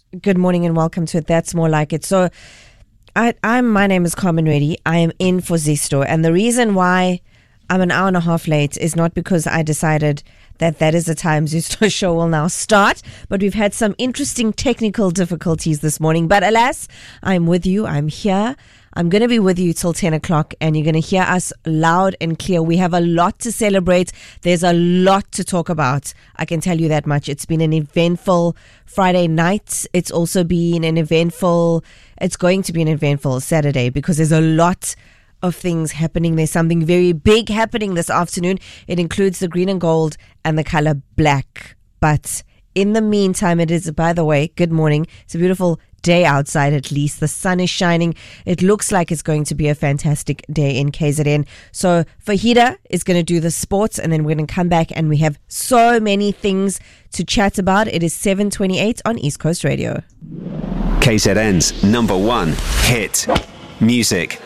Good morning and welcome to That's More Like It. So, my name is Carmen Reddy. I am in for Zesto, and the reason why I'm an hour and a half late is not because I decided that is the time Zesto show will now start, but we've had some interesting technical difficulties this morning. But alas, I'm with you. I'm here. I'm going to be with you till 10 o'clock, and you're going to hear us loud and clear. We have a lot to celebrate. There's a lot to talk about. I can tell you that much. It's been an eventful Friday night. It's also been it's going to be an eventful Saturday because there's a lot of things happening. There's something very big happening this afternoon. It includes the green and gold and the color black. But in the meantime, it is, by the way, good morning. It's a beautiful day outside, at least. The sun is shining. It looks like it's going to be a fantastic day in KZN. So Fahida is going to do the sports, and then we're going to come back and we have so many things to chat about. It is 7:28 on East Coast Radio. KZN's number one hit music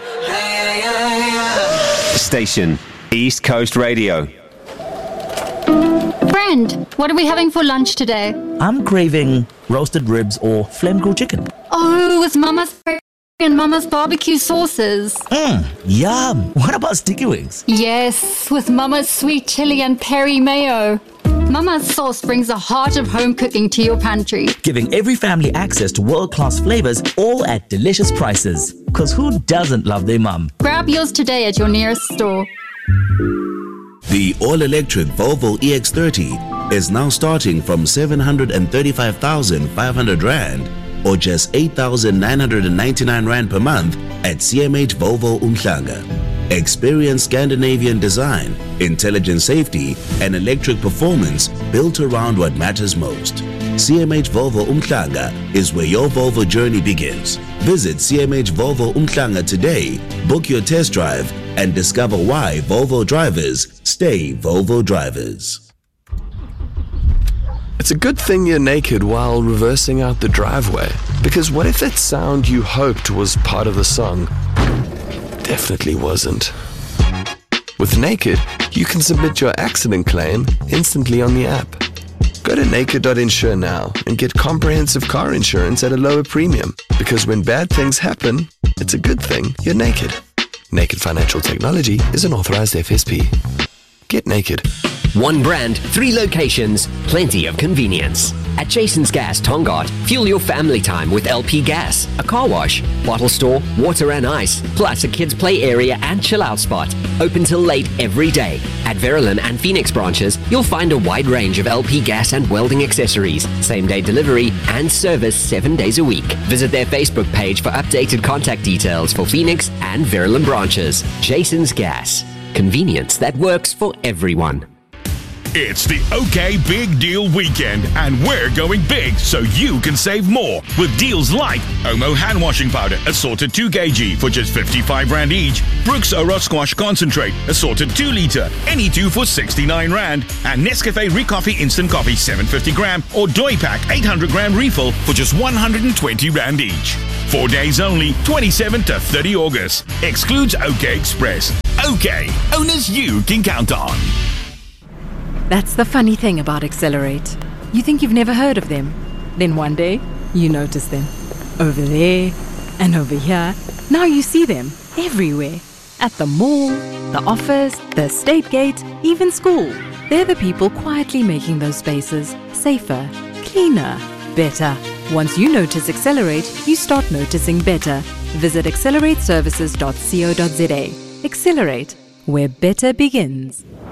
station, East Coast Radio. Friend, what are we having for lunch today? I'm craving roasted ribs or flame grilled chicken. Oh, with Mama's and Mama's barbecue sauces. Yum. What about sticky wings? Yes, with Mama's sweet chili and peri mayo. Mama's sauce brings the heart of home cooking to your pantry. Giving every family access to world-class flavors, all at delicious prices. Because who doesn't love their mum? Grab yours today at your nearest store. The all-electric Volvo EX30 is now starting from 735,500 Rand or just 8,999 Rand per month at CMH Volvo Umhlanga. Experience Scandinavian design, intelligent safety, and electric performance built around what matters most. CMH Volvo Umhlanga is where your Volvo journey begins. Visit CMH Volvo Umhlanga today, book your test drive, and discover why Volvo drivers stay Volvo drivers. It's a good thing you're naked while reversing out the driveway, because what if that sound you hoped was part of the song definitely wasn't? With Naked, you can submit your accident claim instantly on the app. Go to naked.insure now and get comprehensive car insurance at a lower premium, because when bad things happen, it's a good thing you're naked. Naked Financial Technology is an authorized FSP. Get naked. One brand, 3 locations, plenty of convenience. At Jason's Gas Tongaat, fuel your family time with LP gas, a car wash, bottle store, water and ice, plus a kids play area and chill out spot. Open till late every day. At Verulam and Phoenix branches, you'll find a wide range of LP gas and welding accessories, same day delivery and service 7 days a week. Visit their Facebook page for updated contact details for Phoenix and Verulam branches. Jason's Gas. Convenience that works for everyone. It's the OK Big Deal Weekend, and we're going big so you can save more with deals like Omo hand washing powder, assorted 2 kg for just 55 Rand each, Brooks Ora Squash Concentrate, assorted 2 litre, any 2 for 69 Rand, and Nescafe Recoffee Instant Coffee 750 gram or Doi Pack 800 gram refill for just 120 Rand each. 4 days only, 27 to 30 August. Excludes OK Express. OK, owners you can count on. That's the funny thing about Accelerate. You think you've never heard of them. Then one day, you notice them. Over there and over here. Now you see them everywhere. At the mall, the office, the estate gate, even school. They're the people quietly making those spaces safer, cleaner, better. Once you notice Accelerate, you start noticing better. Visit accelerateservices.co.za. Accelerate, where better begins.